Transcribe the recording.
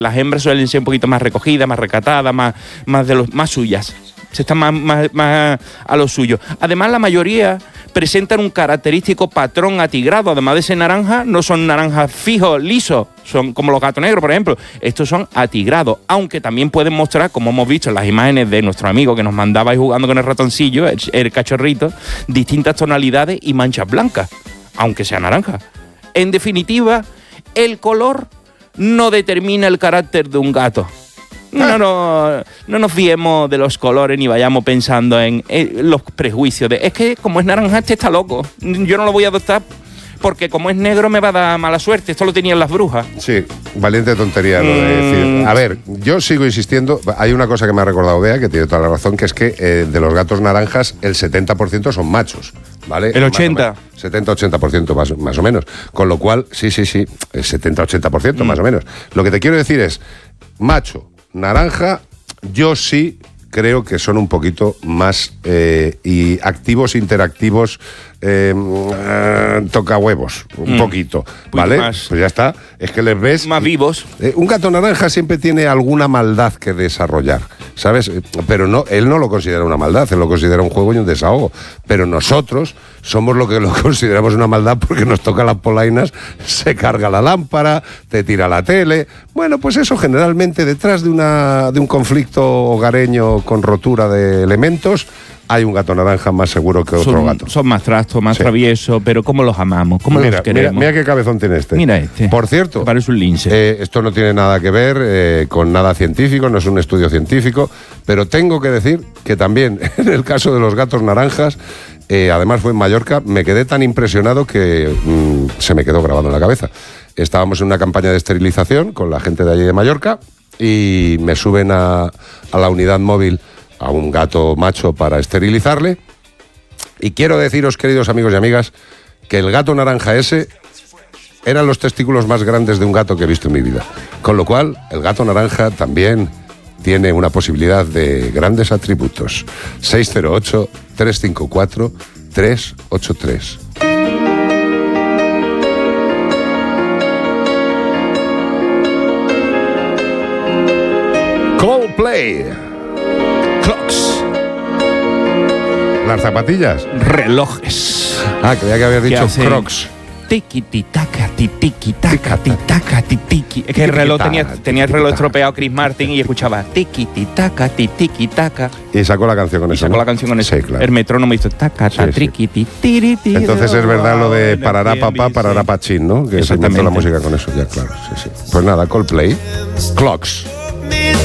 Las hembras suelen ser un poquito más recogidas, más recatadas, más suyas. Se están más a lo suyo. Además, la mayoría presentan un característico patrón atigrado. Además de ese naranja, no son naranjas fijos, lisos. Son como los gatos negros, por ejemplo. Estos son atigrados, aunque también pueden mostrar, como hemos visto en las imágenes de nuestro amigo que nos mandaba ahí jugando con el ratoncillo, el cachorrito, distintas tonalidades y manchas blancas, aunque sea naranja. En definitiva, el color no determina el carácter de un gato. No nos fiemos de los colores ni vayamos pensando en los prejuicios de es que como es naranja este está loco, yo no lo voy a adoptar porque como es negro me va a dar mala suerte, esto lo tenían las brujas. Sí, valiente tontería lo de decir. A ver, yo sigo insistiendo, hay una cosa que me ha recordado Bea, que tiene toda la razón, que es que de los gatos naranjas el 70% son machos, ¿vale? El 80%. 70-80% más o menos. Con lo cual, sí, el 70-80% más o menos. Lo que te quiero decir es, macho, naranja, yo sí creo que son un poquito más y activos, interactivos, toca huevos, un poquito, ¿vale? Más, pues ya está, es que les ves... Más vivos. Un gato naranja siempre tiene alguna maldad que desarrollar, ¿sabes? Pero no, él no lo considera una maldad, él lo considera un juego y un desahogo. Pero nosotros somos lo que lo consideramos una maldad porque nos toca las polainas, se carga la lámpara, te tira la tele... Bueno, pues eso generalmente detrás de un conflicto hogareño con rotura de elementos... Hay un gato naranja más seguro que otro gato. Son más trastos, más traviesos, pero ¿cómo los amamos? ¿Cómo los queremos? Mira qué cabezón tiene este. Mira este. Por cierto, parece un lince. Esto no tiene nada que ver con nada científico, no es un estudio científico, pero tengo que decir que también en el caso de los gatos naranjas, además fue en Mallorca, me quedé tan impresionado que se me quedó grabado en la cabeza. Estábamos en una campaña de esterilización con la gente de allí de Mallorca y me suben a la unidad móvil a un gato macho para esterilizarle. Y quiero deciros, queridos amigos y amigas, que el gato naranja ese eran los testículos más grandes de un gato que he visto en mi vida. Con lo cual, el gato naranja también tiene una posibilidad de grandes atributos. 608-354-383. Coldplay. Clocks. Las zapatillas. Relojes. Creía que habías dicho Crocs. Tiki-taka, tiki-taka, tiki-taka, tiki. Es que el reloj tenía el reloj estropeado Chris Martin y escuchaba tiki-taka, tiki-taka. Y sacó la canción con eso. Sacó la canción con eso. Sí, claro. El metrónomo hizo taca, triqui, tiri. Entonces es verdad lo de parará papá, parará pachín, ¿no? Que se inventó la música con eso, ya claro. Sí. Pues nada, Coldplay. Clocks.